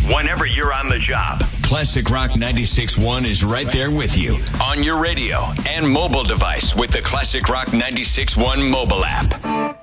whenever you're on the job. Classic Rock 96.1 is right there with you on your radio and mobile device with the Classic Rock 96.1 mobile app.